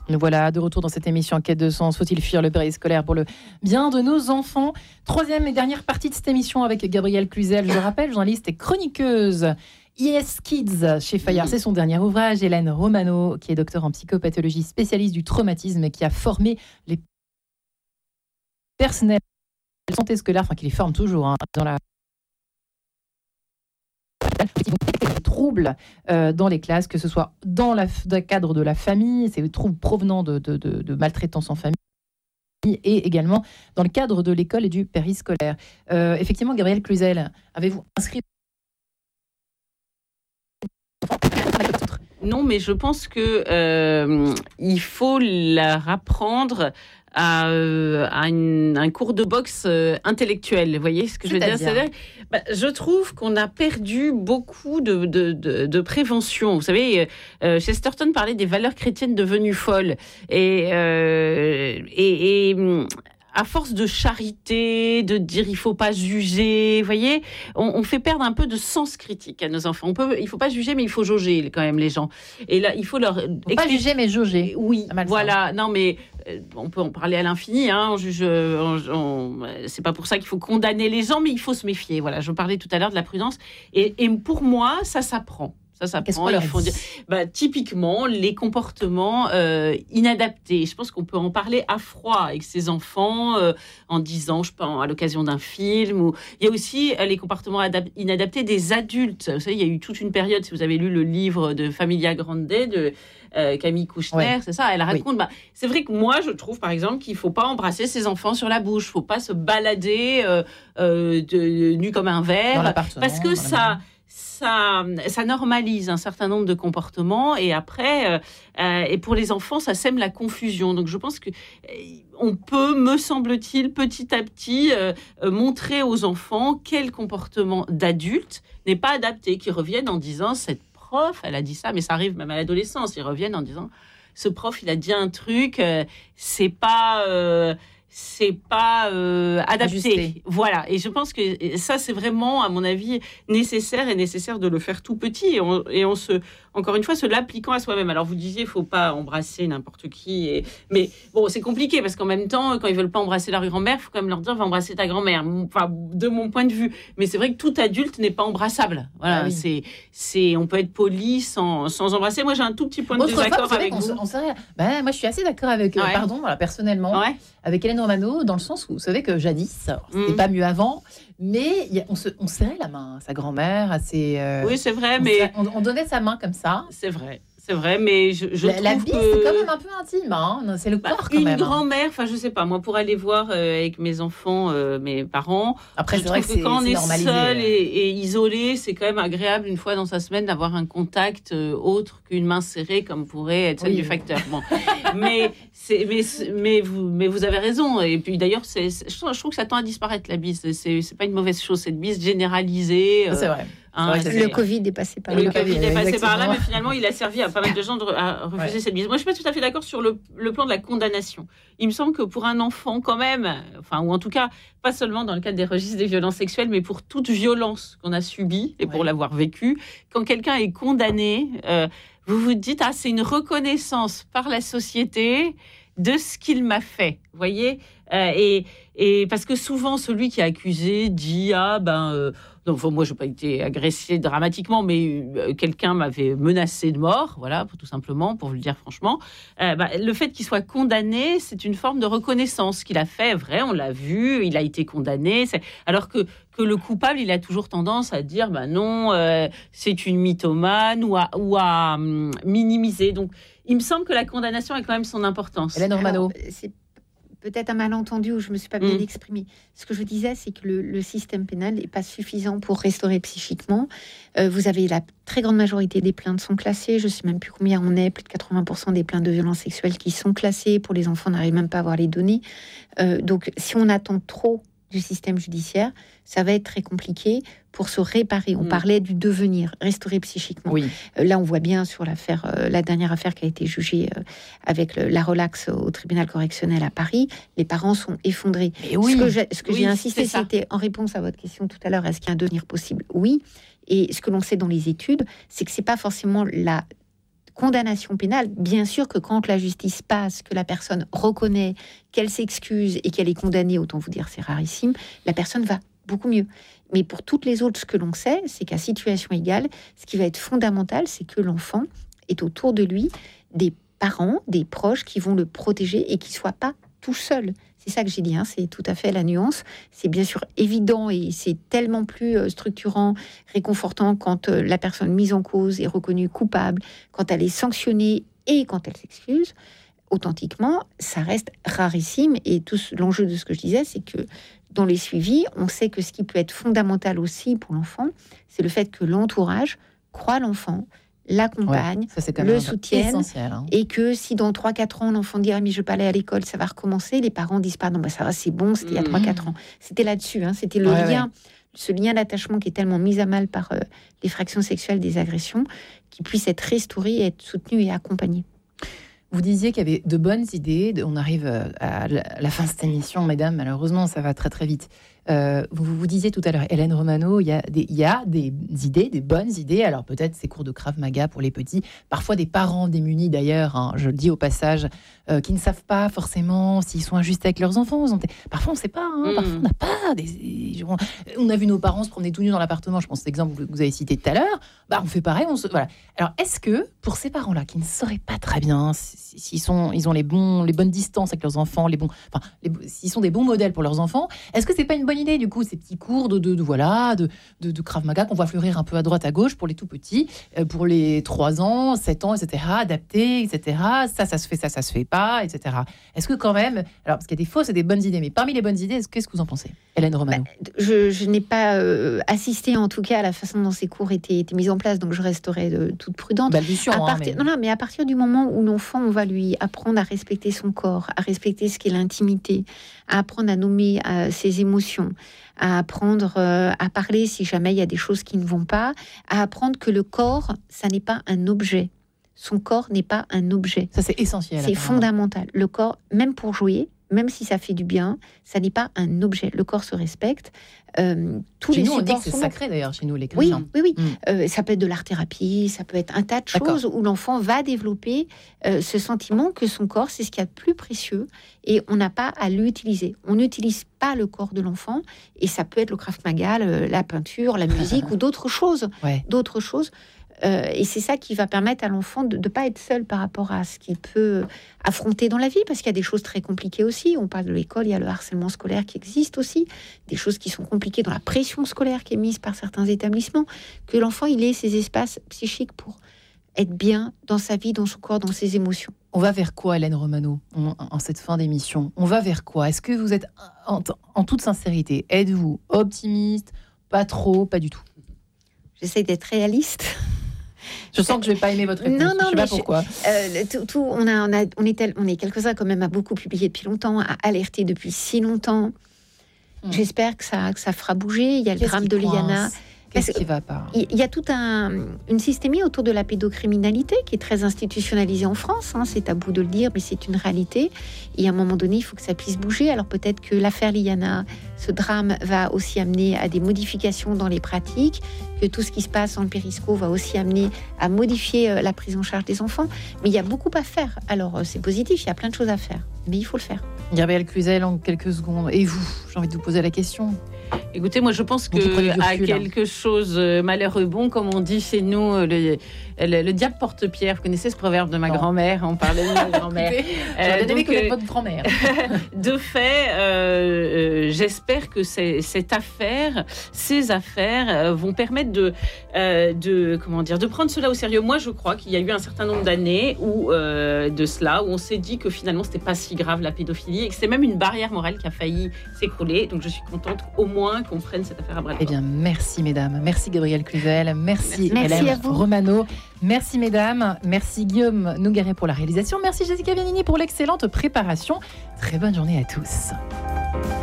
Nous voilà de retour dans cette émission en quête de sens. Faut-il fuir le périscolaire pour le bien de nos enfants? Troisième et dernière partie de cette émission avec Gabrielle Cluzel. Je rappelle, journaliste et chroniqueuse. IS Kids chez Fayard, c'est son dernier ouvrage. Hélène Romano, qui est docteur en psychopathologie, spécialiste du traumatisme et qui a formé les personnels de santé scolaire, enfin qui les forme toujours dans la troubles dans les classes, que ce soit dans le cadre de la famille, c'est des troubles provenant de maltraitance en famille, et également dans le cadre de l'école et du périscolaire. Effectivement, Gabrielle Cluzel, avez-vous inscrit? Non, mais je pense que il faut leur apprendre à un cours de boxe intellectuelle. Vous voyez ce que je veux dire? C'est-à-dire, je trouve qu'on a perdu beaucoup de prévention. Vous savez, Chesterton parlait des valeurs chrétiennes devenues folles. Et à force de charité, de dire il faut pas juger, vous voyez, on fait perdre un peu de sens critique à nos enfants. Il faut pas juger, mais il faut jauger quand même les gens. Et là, il faut leur pas juger, mais jauger. Oui, voilà. Non, mais on peut en parler à l'infini. On juge. C'est pas pour ça qu'il faut condamner les gens, mais il faut se méfier. Voilà, je parlais tout à l'heure de la prudence. Et pour moi, ça s'apprend. Qu'est-ce qu'on leur dit ? Typiquement, les comportements inadaptés. Je pense qu'on peut en parler à froid avec ses enfants en disant, je pense, à l'occasion d'un film. Il y a aussi les comportements inadaptés des adultes. Vous savez, il y a eu toute une période, si vous avez lu le livre de Familia Grande de Camille Kouchner, c'est ça, elle raconte. Oui. C'est vrai que moi, je trouve, par exemple, qu'il ne faut pas embrasser ses enfants sur la bouche. Il ne faut pas se balader nu comme un verre. Parce que ça normalise un certain nombre de comportements et après, et pour les enfants, ça sème la confusion. Donc je pense qu'on peut, me semble-t-il, petit à petit, montrer aux enfants quel comportement d'adulte n'est pas adapté, qui reviennent en disant cette prof, elle a dit ça, mais ça arrive même à l'adolescence, ils reviennent en disant ce prof, il a dit un truc, c'est pas adapté. Ajusté. Voilà. Et je pense que ça, c'est vraiment, à mon avis, nécessaire de le faire tout petit et on encore une fois, se l'appliquant à soi-même. Alors, vous disiez, il ne faut pas embrasser n'importe qui. Mais bon, c'est compliqué parce qu'en même temps, quand ils ne veulent pas embrasser leur grand-mère, il faut quand même leur dire, va embrasser ta grand-mère. Enfin, de mon point de vue. Mais c'est vrai que tout adulte n'est pas embrassable. Voilà. Oui. On peut être poli sans embrasser. Moi, j'ai un tout petit point de désaccord avec vous. Moi, je suis assez d'accord avec, personnellement, avec Hélène Romano, dans le sens où, vous savez que jadis, c'était pas mieux avant, mais on serrait la main à sa grand-mère, à ses... oui, c'est vrai, mais... On donnait sa main comme ça. C'est vrai, mais je trouve la bise, c'est quand même un peu intime, c'est le corps quand même. Une grand-mère, je sais pas, moi, pour aller voir avec mes enfants, mes parents, après, c'est vrai que quand on est seul et isolé, c'est quand même agréable une fois dans sa semaine d'avoir un contact autre qu'une main serrée, comme pourrait être celle du facteur. Bon. mais vous avez raison. Et puis d'ailleurs, je trouve que ça tend à disparaître, la bise. C'est pas une mauvaise chose, cette bise généralisée. C'est vrai. Le Covid est passé par là. Le Covid est passé par là, mais finalement, il a servi à pas mal de gens à refuser cette bise. Moi, je suis pas tout à fait d'accord sur le plan de la condamnation. Il me semble que pour un enfant, quand même, ou en tout cas, pas seulement dans le cadre des registres des violences sexuelles, mais pour toute violence qu'on a subie et pour l'avoir vécue, quand quelqu'un est condamné, vous vous dites, c'est une reconnaissance par la société de ce qu'il m'a fait. Vous voyez, et parce que souvent, celui qui est accusé dit, donc, moi, je n'ai pas été agressée dramatiquement, mais quelqu'un m'avait menacé de mort, voilà, tout simplement, pour vous le dire franchement. Le fait qu'il soit condamné, c'est une forme de reconnaissance qu'il a fait. Vrai, on l'a vu, il a été condamné. Alors que le coupable, il a toujours tendance à dire, non, c'est une mythomane ou à minimiser. Donc, il me semble que la condamnation a quand même son importance. Hélène Romano. C'est peut-être un malentendu où je ne me suis pas bien exprimée. Ce que je disais, c'est que le système pénal n'est pas suffisant pour restaurer psychiquement. Vous avez la très grande majorité des plaintes sont classées. Je ne sais même plus combien on est. Plus de 80% des plaintes de violences sexuelles qui sont classées. Pour les enfants, on n'arrive même pas à avoir les données. Donc, si on attend trop du système judiciaire, ça va être très compliqué pour se réparer. On parlait du devenir, restaurer psychiquement. Oui. Là, on voit bien sur l'affaire, la dernière affaire qui a été jugée avec la relaxe au tribunal correctionnel à Paris, les parents sont effondrés. Ce que j'ai insisté, c'était en réponse à votre question tout à l'heure, est-ce qu'il y a un devenir possible ? Oui. Et ce que l'on sait dans les études, c'est que c'est pas forcément la condamnation pénale, bien sûr que quand la justice passe, que la personne reconnaît, qu'elle s'excuse et qu'elle est condamnée, autant vous dire c'est rarissime, la personne va beaucoup mieux. Mais pour toutes les autres, ce que l'on sait, c'est qu'à situation égale, ce qui va être fondamental, c'est que l'enfant ait autour de lui des parents, des proches qui vont le protéger et qui ne soit pas tout seul. C'est ça que j'ai dit, c'est tout à fait la nuance. C'est bien sûr évident et c'est tellement plus structurant, réconfortant quand la personne mise en cause est reconnue coupable, quand elle est sanctionnée et quand elle s'excuse. Authentiquement, ça reste rarissime. Et tout l'enjeu de ce que je disais, c'est que dans les suivis, on sait que ce qui peut être fondamental aussi pour l'enfant, c'est le fait que l'entourage croit l'enfant, l'accompagne, le soutienne, et que si dans 3-4 ans, l'enfant dit « Ah, mais je ne veux pas aller à l'école, ça va recommencer », les parents disent pas « Non, ça va, c'est bon, c'était il y a 3-4 ans ». C'était là-dessus, c'était le lien, ce lien d'attachement qui est tellement mis à mal par l'effraction sexuelle des agressions, qui puisse être restauré, être soutenu et accompagné. Vous disiez qu'il y avait de bonnes idées. On arrive à la fin de cette émission, mesdames. Malheureusement, ça va très très vite. Vous disiez tout à l'heure, Hélène Romano, il y a des idées, des bonnes idées. Alors peut-être ces cours de Krav Maga pour les petits. Parfois des parents démunis d'ailleurs, je le dis au passage, qui ne savent pas forcément s'ils sont injustes avec leurs enfants. Parfois on ne sait pas. Parfois on n'a pas. On a vu nos parents se promener tout nus dans l'appartement. Je pense à l'exemple que vous avez cité tout à l'heure. On fait pareil. Voilà. Alors est-ce que pour ces parents-là qui ne sauraient pas très bien s'ils ont les bonnes distances avec leurs enfants, s'ils sont des bons modèles pour leurs enfants, est-ce que c'est pas une bonne idée du coup ces petits cours de Krav Maga qu'on voit fleurir un peu à droite à gauche pour les tout petits, pour les 3 ans, 7 ans, etc., adaptés, etc. Ça se fait, ça se fait pas, etc. Est-ce que quand même, alors parce qu'il y a des fausses et des bonnes idées, mais parmi les bonnes idées, qu'est-ce que vous en pensez, Hélène Romano? Je n'ai pas assisté en tout cas à la façon dont ces cours étaient mis en place, donc je resterai toute prudente. Mais à partir du moment où l'enfant, on va lui apprendre à respecter son corps, à respecter ce qu'est l'intimité, à apprendre à nommer ses émotions, à apprendre à parler si jamais il y a des choses qui ne vont pas, à apprendre que le corps, ça n'est pas un objet. Son corps n'est pas un objet. Ça, c'est essentiel. C'est fondamental. Le corps, même pour jouer, même si ça fait du bien, ça n'est pas un objet. Le corps se respecte. Chez nous, on dit que c'est sacré d'ailleurs, chez nous, les chrétiens. Oui. Ça peut être de l'art-thérapie, ça peut être un tas de choses où l'enfant va développer ce sentiment que son corps, c'est ce qu'il y a de plus précieux et on n'a pas à l'utiliser. On n'utilise pas le corps de l'enfant et ça peut être le Krav Maga, la peinture, la musique ou d'autres choses. D'autres choses. Et c'est ça qui va permettre à l'enfant de ne pas être seul par rapport à ce qu'il peut affronter dans la vie, parce qu'il y a des choses très compliquées aussi. On parle de l'école, il y a le harcèlement scolaire qui existe aussi, des choses qui sont compliquées dans la pression scolaire qui est mise par certains établissements, que l'enfant il ait ses espaces psychiques pour être bien dans sa vie, dans son corps, dans ses émotions. On va vers quoi, Hélène Romano, en cette fin d'émission? On va vers quoi? Est-ce que vous êtes, en toute sincérité, êtes-vous optimiste? Pas trop, pas du tout? J'essaie d'être réaliste. Je sens que je vais pas aimer votre réponse. Non, je sais pas pourquoi. On est quelques-uns quand même à beaucoup publier depuis longtemps, à alerter depuis si longtemps. J'espère que ça fera bouger. Il y a le drame de Liana. Qu'est-ce qui va pas? Il y a toute une systémie autour de la pédocriminalité qui est très institutionnalisée en France. C'est tabou de le dire, mais c'est une réalité. Et à un moment donné, il faut que ça puisse bouger. Alors peut-être que l'affaire Liana, ce drame, va aussi amener à des modifications dans les pratiques, que tout ce qui se passe en périsco va aussi amener à modifier la prise en charge des enfants. Mais il y a beaucoup à faire. Alors c'est positif, il y a plein de choses à faire. Mais il faut le faire. Gabrielle Cluzel, en quelques secondes. Et vous, j'ai envie de vous poser la question. Écoutez, moi je pense que à quelque chose malheureux bon, comme on dit chez nous, le diable porte pierre. Vous connaissez ce proverbe de ma grand-mère? On parlait de ma grand-mère. J'aurais bien aimé connaître votre grand-mère. De fait, j'espère que ces affaires vont permettre de prendre cela au sérieux. Moi, je crois qu'il y a eu un certain nombre d'années où on s'est dit que finalement c'était pas si grave la pédophilie et que c'est même une barrière morale qui a failli s'écrouler. Donc je suis contente au moins qu'on prenne cette affaire à bras-le-corps. Eh bien, merci mesdames. Merci Gabrielle Cluzel. Merci Hélène Romano. Merci mesdames. Merci Guillaume Nogaret pour la réalisation. Merci Jessica Vianini pour l'excellente préparation. Très bonne journée à tous.